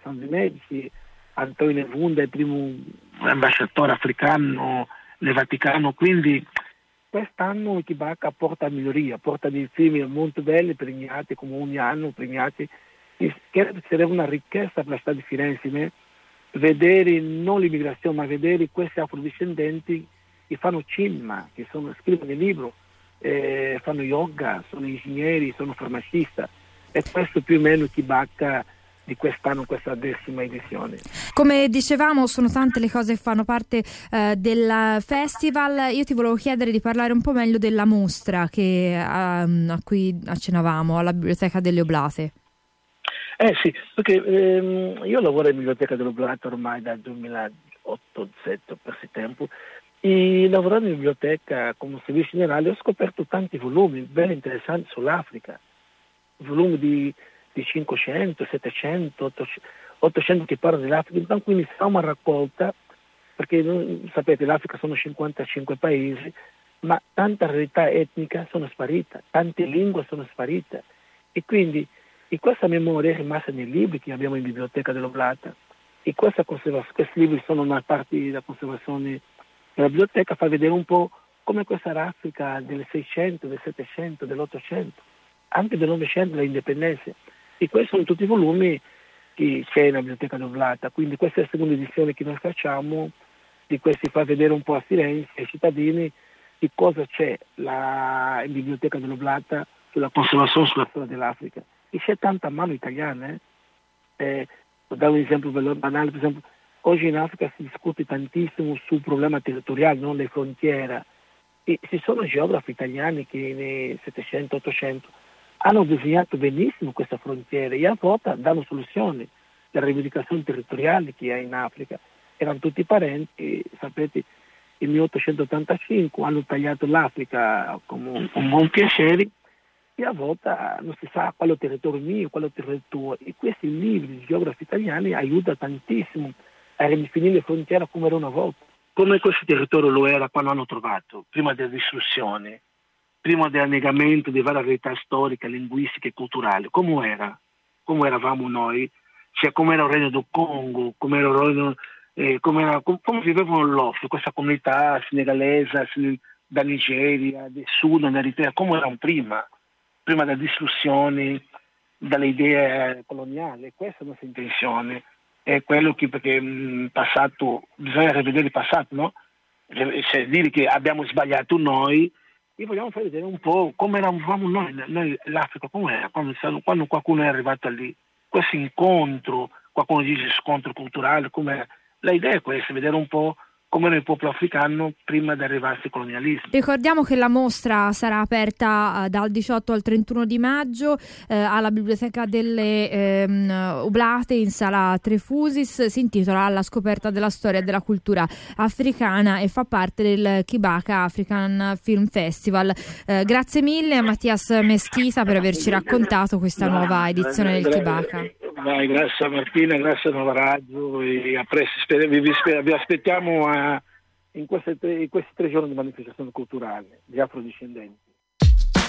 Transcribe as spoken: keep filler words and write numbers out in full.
San Medici, Antonio Nevunda, il primo ambasciatore africano nel Vaticano, quindi quest'anno Chibacca porta miglioria, porta dei film molto belli, premiati come ogni anno, premiati. Credo che sarebbe una ricchezza per la città di Firenze, né? Vedere non l'immigrazione, ma vedere questi afrodiscendenti che fanno cinema, che sono, scrivono libri, eh, fanno yoga, sono ingegneri, sono farmacisti, e questo più o meno Chibacca di quest'anno, questa decima edizione. Come dicevamo, sono tante le cose che fanno parte eh, del festival. Io ti volevo chiedere di parlare un po' meglio della mostra che, um, a cui accennavamo, alla Biblioteca delle Oblate. Eh sì, perché ehm, io lavoro in Biblioteca delle Oblate ormai dal duemilaotto duemilasette per questo tempo, e lavorando in biblioteca come servizio generale ho scoperto tanti volumi ben interessanti sull'Africa, volumi di, di cinquecento, settecento, ottocento che parlano dell'Africa, quindi fa una raccolta, perché sapete l'Africa sono cinquantacinque paesi, ma tanta realtà etnica sono sparita, tante lingue sono sparite, e quindi e questa memoria è rimasta nei libri che abbiamo in Biblioteca dell'Oblata, e questa questi libri sono una parte della conservazione della biblioteca, fa vedere un po' come questa era l'Africa del Seicento, del Settecento, dell'Ottocento, anche del Novecento, dell'indipendenza, e questi sono tutti i volumi che c'è nella Biblioteca dell'Oblata, quindi questa è la seconda edizione che noi facciamo, di questi fa vedere un po' a Firenze, ai cittadini, di cosa c'è la, in Biblioteca dell'Oblata sulla conservazione, sulla storia dell'Africa. E c'è tanta mano italiana, eh? Eh, do un esempio banale, per esempio, oggi in Africa si discute tantissimo sul problema territoriale, non le frontiere, e ci sono geografi italiani che nel Settecento, Ottocento hanno disegnato benissimo questa frontiera e a volte danno soluzioni alle rivendicazioni territoriali che è in Africa. Erano tutti parenti, sapete, nel milleottocentottantacinque hanno tagliato l'Africa come un, un buon piacere, e a volte non si sa quale territorio mio, quale territorio tuo, e questi libri di geografi italiani aiutano tantissimo a ridefinire le frontiere come era una volta. Come questo territorio lo era quando hanno trovato, prima della distruzione, prima dell'annegamento di varie realtà storiche, linguistiche e culturali, come era? Come eravamo noi? Cioè come era il Regno del Congo, come era il Regno, eh, come, era, com, come vivevano l'Of, questa comunità senegalese, da Nigeria, del Sud, dall'Eritrea, come erano prima? prima della distruzione, dalle idee coloniali. Questa è la nostra intenzione, è quello che, perché il passato, bisogna rivedere il passato, no? Cioè, dire che abbiamo sbagliato noi, e vogliamo far vedere un po' come eravamo noi, noi l'Africa, come era, quando, quando qualcuno è arrivato lì, questo incontro, qualcuno dice scontro culturale, come la idea è questa, vedere un po' come era il popolo africano prima di arrivare al colonialismo. Ricordiamo che la mostra sarà aperta uh, dal diciotto al trentuno di maggio uh, alla Biblioteca delle um, Oblate in Sala Trefusis. Si intitola Alla scoperta della storia e della cultura africana e fa parte del Chibacca African Film Festival. Uh, grazie mille a Mattias Meschisa per averci raccontato questa no, nuova edizione del Chibacca. Vai, grazie a Martina, grazie a Nova Radio, e a presto, vi, vi, vi aspettiamo a, in, queste tre, in questi tre giorni di manifestazione culturale di afrodiscendenti.